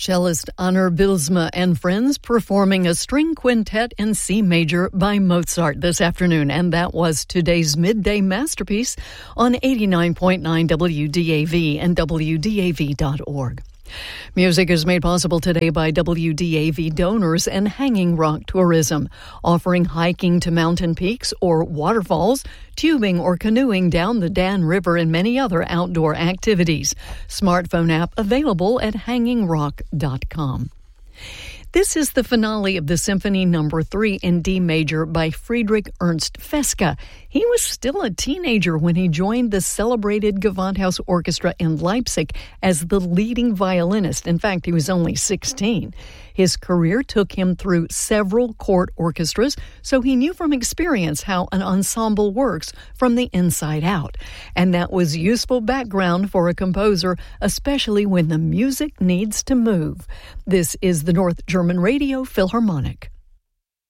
Cellist Anner Bylsma and friends performing a string quintet in C major by Mozart this afternoon. And that was today's midday masterpiece on 89.9 WDAV and WDAV.org. Music is made possible today by WDAV donors and Hanging Rock Tourism, offering hiking to mountain peaks or waterfalls, tubing or canoeing down the Dan River, and many other outdoor activities. Smartphone app available at hangingrock.com. This is the finale of the Symphony No. 3 in D major by Friedrich Ernst Feska. He was still a teenager when he joined the celebrated Gewandhaus Orchestra in Leipzig as the leading violinist. In fact, he was only 16. His career took him through several court orchestras, so he knew from experience how an ensemble works from the inside out. And that was useful background for a composer, especially when the music needs to move. This is the North German Radio Philharmonic.